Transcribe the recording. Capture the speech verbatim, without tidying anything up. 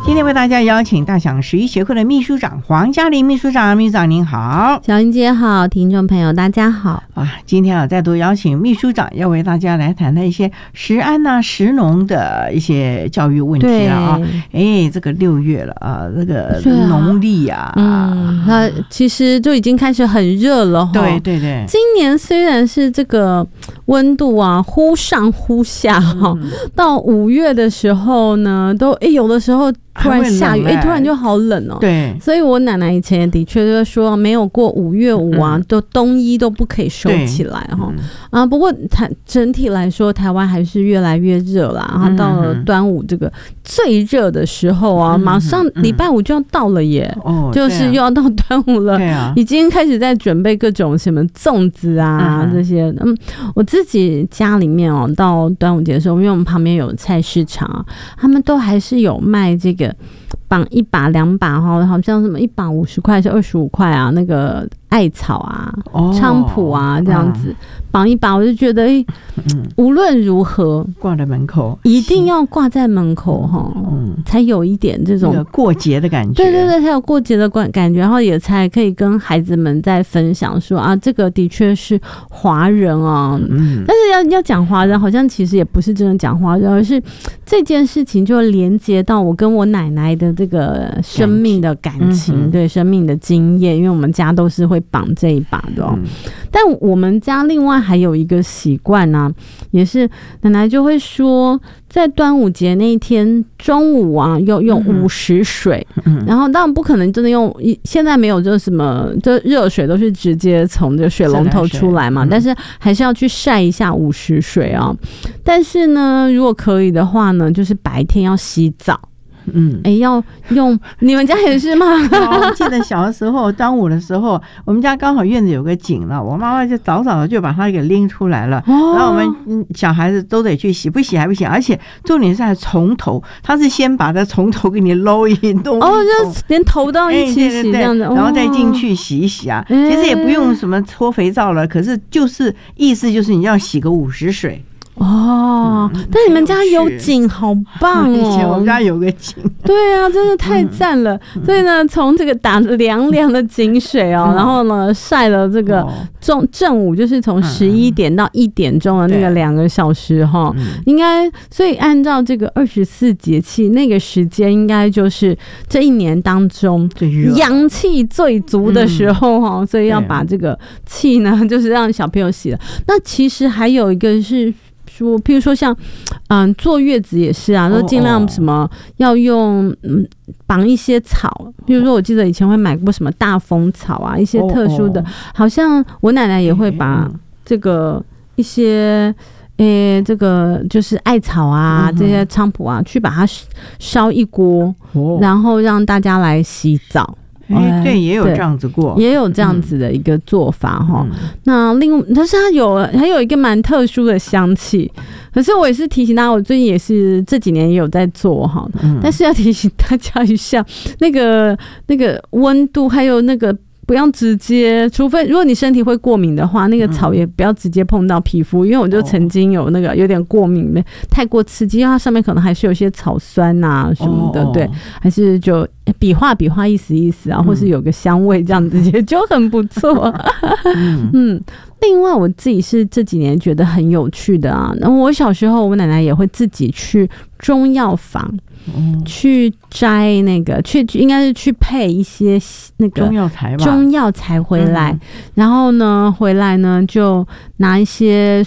今天为大家邀请大享十一协会的秘书长黄嘉玲秘书长，秘书长您好。 小英姐好，听众朋友大家好啊！今天啊，再度邀请秘书长，要为大家来谈谈一些食安呐、啊、食农的一些教育问题了啊。哎，这个六月了啊，这个农历啊， 嗯，那其实就已经开始很热了哈。 对对对， 今年虽然是这个温度啊忽上忽下哈、嗯，到五月的时候呢，都哎有的时候。突然下雨，哎、欸，突然就好冷哦、喔。 对， 所以我奶奶以前也的确就是说，没有过五月五啊，嗯、都冬衣都不可以收起来哈、嗯。啊，不过台整体来说，台湾还是越来越热啦。然后到了端午这个最热的时候啊，嗯、马上礼拜五就要到了耶，嗯、就是又要到端午了， 对啊， 已经开始在准备各种什么粽子啊、嗯、这些。嗯，我自己家里面哦、喔，到端午节的时候，因为我们旁边有菜市场啊，他们都还是有卖这个。绑一把两把哈，好像什么一把五十块是二十五块啊，那个艾草啊、菖蒲啊这样子绑、嗯、一把，我就觉得、欸嗯、无论如何挂在门口， 一定要挂在门口哈、嗯，才有一点这种、 那个、过节的感觉。 对对对，才有过节的感觉，然后也才可以跟孩子们在分享说啊，这个的确是华人啊，嗯，但是要要讲华人，好像其实也不是真的讲华人，而是这件事情就连接到我跟我奶奶的这个生命的感情，嗯、对生命的经验，因为我们家都是会绑这一把的、哦嗯、但我们家另外还有一个习惯啊，也是奶奶就会说，在端午节那一天中午啊，要用午时水、嗯，然后当然不可能真的用，现在没有就什么，就热水都是直接从这水龙头出来嘛，嗯、但是还是要去晒一下午时水啊。但是呢，如果可以的话呢，就是白天要洗澡。嗯，哎、欸，要用你们家也是吗？ 我记得小的时候，端午的时候，我们家刚好院子有个井了，我妈妈就早早的就把它给拎出来了，哦、然后我们小孩子都得去洗，不洗还不行，而且重点是还从头，他是先把它从头给你搂一弄， 哦，就连头都一起洗这样子， 欸、对对对，然后再进去洗一洗啊。哦、其实也不用什么搓肥皂了，可是就是意思就是你要洗个午时水。 哦、嗯，但你们家有井，好棒哦！ 以前我们家有个井， 对啊，真的太赞了。嗯、所以呢，从这个打凉凉的井水哦，嗯、然后呢晒了这个正正午，就是从十一点到一点钟的那个两个小时哈、嗯，应该所以按照这个二十四节气那个时间，应该就是这一年当中阳气最足的时候哈、嗯，所以要把这个气呢，就是让小朋友洗了。那其实还有一个是。说，譬如说像，嗯，坐月子也是啊，都尽量什么要用嗯绑一些草，比如说我记得以前会买过什么大风草啊，一些特殊的，好像我奶奶也会把这个一些。诶、欸，这个就是艾草啊，这些菖蒲啊，去把它烧一锅，然后让大家来洗澡。 哎，对，也有这样子过， 也有这样子的一个做法哈、嗯。那另，但是它有还有一个蛮特殊的香气，可是我也是提醒大家，我最近也是这几年也有在做哈、嗯，但是要提醒大家一下，那个那个温度还有那个。不要直接，除非如果你身体会过敏的话，那个草也不要直接碰到皮肤，因为我就曾经有那个有点过敏，太过刺激，因为它上面可能还是有些草酸啊什么的，对，还是就比划比划意思意思啊，或是有个香味这样子也就很不错。嗯，另外我自己是这几年觉得很有趣的啊，那我小时候我奶奶也会自己去中药房。嗯、去摘那个，去应该是去配一些那个中药材吧， 中药材回来、嗯，然后呢，回来呢就拿一些